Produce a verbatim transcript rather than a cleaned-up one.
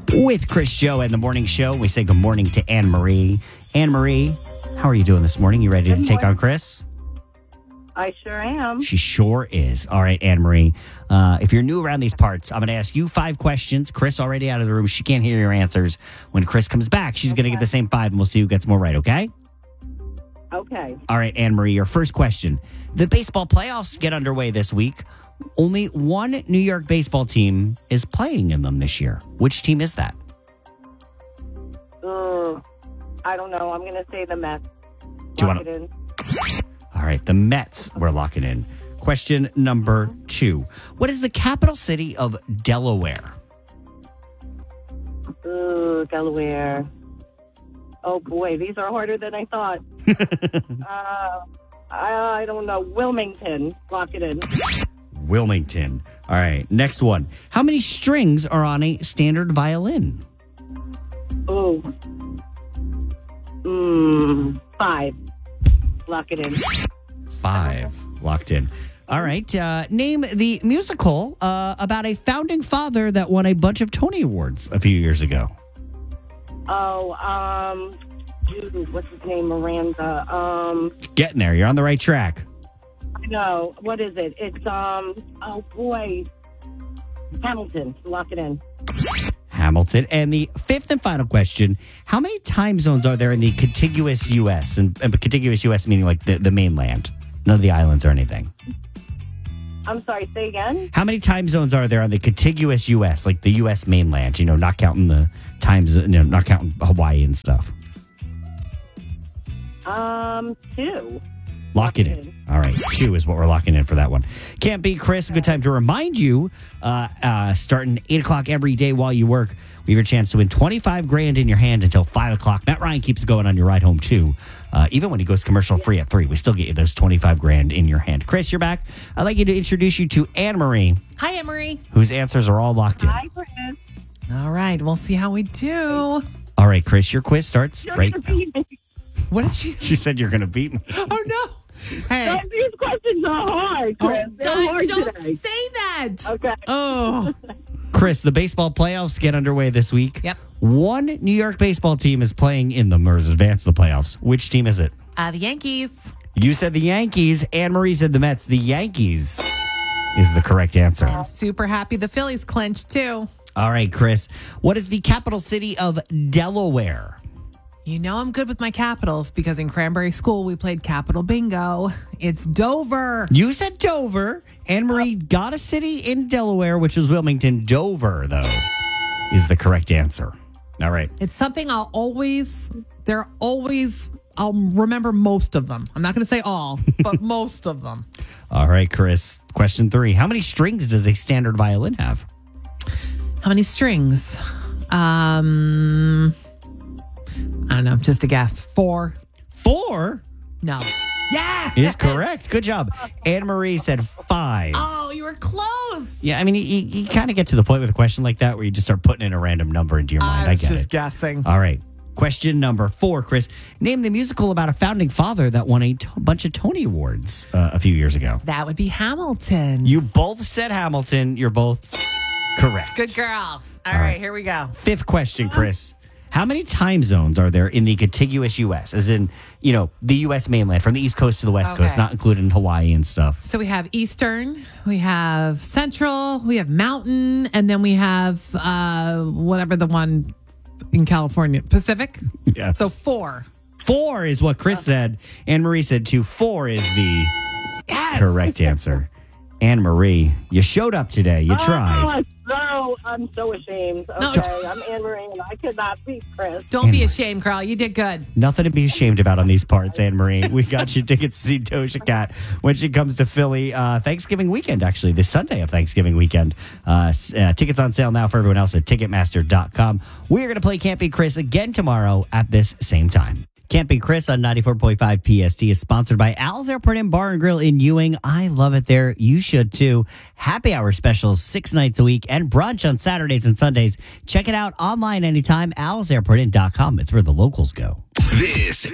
with Chris Joe and the Morning Show. We say good morning to Anne Marie. Anne Marie, how are you doing this morning? You ready Good to take morning. on Chris? I sure am. She sure is. All right, Anne Marie. Uh, if you're new around these parts, I'm going to ask you five questions. Chris already out of the room. She can't hear your answers. When Chris comes back, she's going to Okay. get the same five, and we'll see who gets more right, okay? Okay. All right, Anne Marie, your first question. The baseball playoffs get underway this week. Only one New York baseball team is playing in them this year. Which team is that? Ugh, I don't know. I'm going to say the Mets. Do you Lock wanna- it in. All right, the Mets, we're locking in. Question number two. What is the capital city of Delaware? Ugh, Delaware. Oh, boy. These are harder than I thought. uh, I, I don't know. Wilmington. Lock it in. Wilmington. All right, next one. How many strings are on a standard violin? Oh. Mm, five. Lock it in. Five. Locked in. All right. Uh, name the musical uh, about a founding father that won a bunch of Tony Awards a few years ago. Oh, um, dude, what's his name? Miranda. Um, Getting there. You're on the right track. I know. What is it? It's, um, oh, boy. Hamilton. Lock it in. Hamilton. And the fifth and final question. How many time zones are there in the contiguous U S? And, and contiguous U S meaning like the, the mainland. None of the islands or anything. I'm sorry, say again? How many time zones are there on the contiguous U S, like the U S mainland? You know, not counting the times, you know, not counting Hawaii and stuff. Um, two. Lock it in. All right. Two is what we're locking in for that one. Can't beat Chris. A good time to remind you, uh, uh, starting eight o'clock every day while you work, we have your chance to win twenty-five grand in your hand until five o'clock. Matt Ryan keeps going on your ride home, too. Uh, even when he goes commercial free at three, we still get you those twenty-five grand in your hand. Chris, you're back. I'd like you to introduce you to Anne Marie, Hi, Emery. whose answers are all locked in. Hi, Chris. All right, we'll see how we do. All right, Chris, your quiz starts You're right gonna now. beat me. What did she? She said you're going to beat me. Oh no! Hey, Those- These questions are hard, Chris. oh, They're God, hard don't today. say that. Okay. Oh, Chris, the baseball playoffs get underway this week. Yep. One New York baseball team is playing in them or has advanced the playoffs. Which team is it? uh, the Yankees. You said the Yankees. Anne Marie said the Mets. The Yankees is the correct answer. And super happy the Phillies clinched too. All right, Chris. What is the capital city of Delaware? You know I'm good with my capitals because in Cranberry School we played capital bingo. It's Dover. You said Dover. Anne Marie got a city in Delaware, which was Wilmington. Dover, though, is the correct answer. All right. It's something I'll always. They're always. I'll remember most of them. I'm not going to say all, but most of them. All right, Chris. Question three. How many strings does a standard violin have? How many strings? Um, I don't know. Just a guess. Four. Four No. Yeah. is correct. Good job. Anne Marie said five. Oh, you were close. Yeah, I mean, you, you kind of get to the point with a question like that where you just start putting in a random number into your mind. I, I was get just it. guessing. All right. Question number four, Chris. Name the musical about a founding father that won a t- bunch of Tony Awards uh, a few years ago. That would be Hamilton. You both said Hamilton. You're both correct. Good girl. All, All right, right. here we go. Fifth question, Chris. How many time zones are there in the contiguous U S? As in, you know, the U S mainland, from the East Coast to the West Okay. Coast, not including Hawaii and stuff. So we have Eastern, we have Central, we have Mountain, and then we have uh, whatever the one in California, Pacific. Yes. So four. Four is what Chris said. Anne Marie said two. Four is the Yes. correct answer. Anne Marie, you showed up today. You tried. Oh, so, I'm so ashamed. No, Okay, I'm Anne Marie, and I could not beat Chris. Don't be Anyway. ashamed, girl. You did good. Nothing to be ashamed about on these parts, Anne Marie. We got you tickets to see Doja Cat when she comes to Philly uh, Thanksgiving weekend, actually, this Sunday of Thanksgiving weekend. Uh, s- uh, tickets on sale now for everyone else at Ticketmaster dot com. We are going to play Can't Beat Chris again tomorrow at this same time. Can't Beat Chris on ninety-four point five P S T is sponsored by Al's Airport and Bar and Grill in Ewing. I love it there. You should too. Happy hour specials six nights a week and brunch on Saturdays and Sundays. Check it out online anytime. Al's Airport Inn dot com. It's where the locals go. This